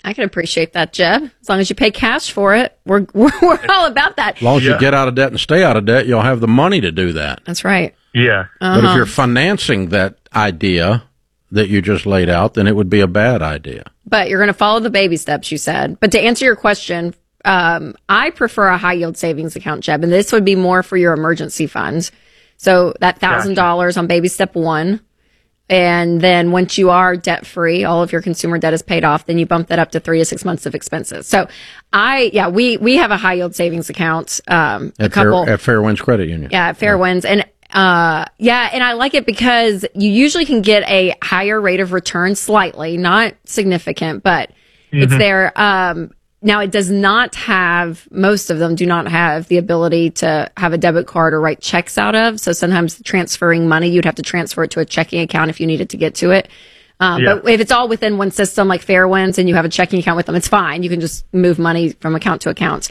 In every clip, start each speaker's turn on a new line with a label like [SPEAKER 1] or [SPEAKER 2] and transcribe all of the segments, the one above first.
[SPEAKER 1] I can appreciate that, Jeb. As long as you pay cash for it, we're all about that.
[SPEAKER 2] As long as you get out of debt and stay out of debt, you'll have the money to do that.
[SPEAKER 1] That's right.
[SPEAKER 3] Yeah.
[SPEAKER 2] But if you're financing that idea that you just laid out, then it would be a bad idea.
[SPEAKER 1] But you're going to follow the baby steps, you said. But to answer your question, I prefer a high yield savings account, Jeb, and this would be more for your emergency fund. So that $1,000 on baby step 1. And then once you are debt free, all of your consumer debt is paid off, then you bump that up to 3 to 6 months of expenses. So we have a high yield savings account,
[SPEAKER 2] at Fairwinds Credit Union.
[SPEAKER 1] Yeah, at Fairwinds. And and I like it because you usually can get a higher rate of return, slightly, not significant, but it's there. Now, it does not have, most of them do not have the ability to have a debit card or write checks out of. So sometimes transferring money, you'd have to transfer it to a checking account if you needed to get to it. But if it's all within one system like Fairwinds and you have a checking account with them, it's fine. You can just move money from account to account.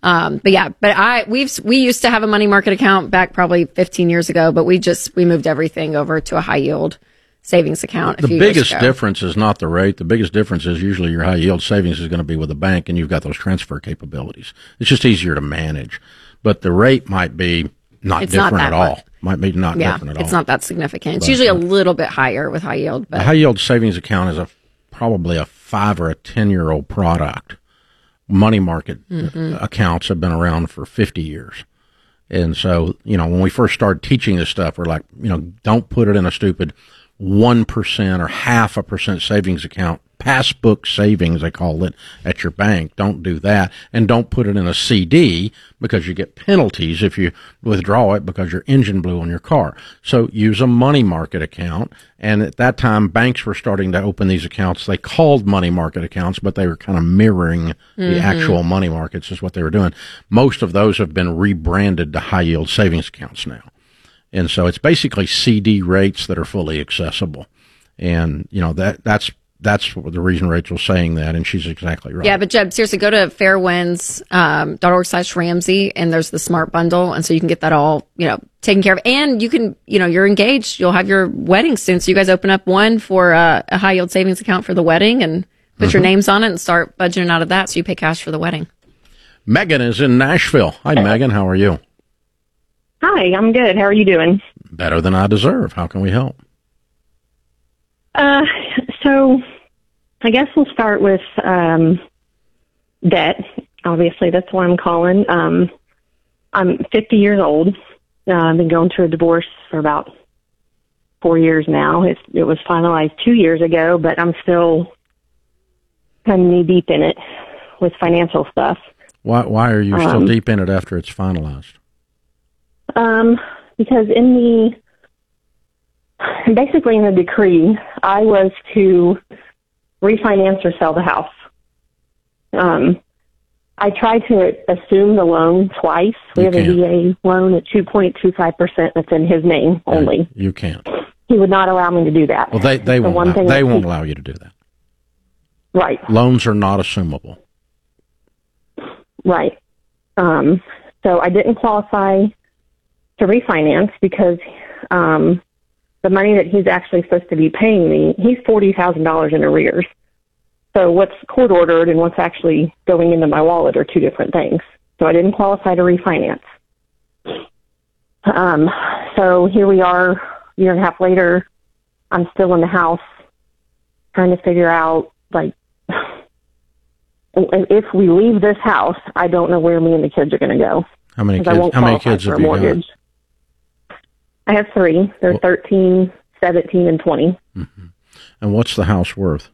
[SPEAKER 1] We used to have a money market account back probably 15 years ago, but we moved everything over to a high yield savings account.
[SPEAKER 2] The biggest difference is not the rate. The biggest difference is usually your high yield savings is going to be with a bank and you've got those transfer capabilities. It's just easier to manage, but the rate might be not different at all. Might be not different at all.
[SPEAKER 1] It's not that significant. It's usually a little bit higher with high yield. But
[SPEAKER 2] the high yield savings account is probably a 5 or a 10-year-old product. Money market accounts have been around for 50 years. And so, when we first started teaching this stuff, we're like, don't put it in a stupid 1% or 0.5% savings account, passbook savings, they call it, at your bank. Don't do that. And don't put it in a CD because you get penalties if you withdraw it because your engine blew on your car. So use a money market account. And at that time, banks were starting to open these accounts. They called money market accounts, but they were kind of mirroring the actual money markets is what they were doing. Most of those have been rebranded to high yield savings accounts now. And so it's basically CD rates that are fully accessible. And, that's the reason Rachel's saying that, and she's exactly right.
[SPEAKER 1] Yeah, but Jeb, seriously, go to fairwinds.org/Ramsey, and there's the Smart Bundle, and so you can get that all, taken care of. And you can, you're engaged. You'll have your wedding soon, so you guys open up one for a high-yield savings account for the wedding and put your names on it and start budgeting out of that so you pay cash for the wedding.
[SPEAKER 2] Megan is in Nashville. Hi, Megan. How are you?
[SPEAKER 4] Hi, I'm good. How are you doing?
[SPEAKER 2] Better than I deserve. How can we help?
[SPEAKER 4] So I guess we'll start with debt. Obviously, that's why I'm calling. I'm 50 years old. I've been going through a divorce for about 4 years now. It was finalized 2 years ago, but I'm still kind of knee deep in it with financial stuff.
[SPEAKER 2] Why are you still deep in it after it's finalized?
[SPEAKER 4] Because basically in the decree, I was to refinance or sell the house. I tried to assume the loan twice. We have a VA loan at 2.25% that's in his name only.
[SPEAKER 2] You can't.
[SPEAKER 4] He would not allow me to do that.
[SPEAKER 2] Well, they won't allow you to do that.
[SPEAKER 4] Right.
[SPEAKER 2] Loans are not assumable.
[SPEAKER 4] Right. So I didn't qualify to refinance because the money that he's actually supposed to be paying me, he's $40,000 in arrears. So what's court ordered and what's actually going into my wallet are two different things. So I didn't qualify to refinance. So here we are, a year and a half later. I'm still in the house trying to figure out, if we leave this house, I don't know where me and the kids are going to go.
[SPEAKER 2] How many kids have you got?
[SPEAKER 4] I have 3. They're 13, 17, and 20.
[SPEAKER 2] Mm-hmm. And what's the house worth?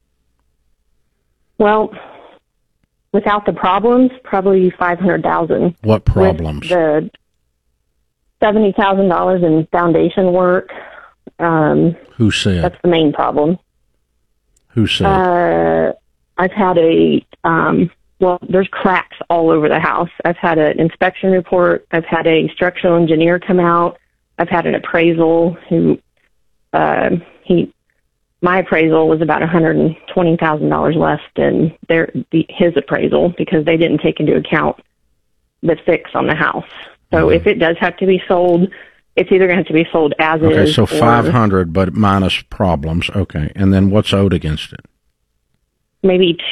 [SPEAKER 4] Well, without the problems, probably $500,000.
[SPEAKER 2] What problems?
[SPEAKER 4] With the $70,000 in foundation work.
[SPEAKER 2] Who said?
[SPEAKER 4] That's the main problem.
[SPEAKER 2] Who said?
[SPEAKER 4] I've had there's cracks all over the house. I've had an inspection report. I've had a structural engineer come out. I've had an appraisal my appraisal was about $120,000 less than his appraisal because they didn't take into account the fix on the house. So if it does have to be sold, it's either going to have to be sold as is.
[SPEAKER 2] Okay, so $500, but minus problems. Okay, and then what's owed against it?
[SPEAKER 4] Maybe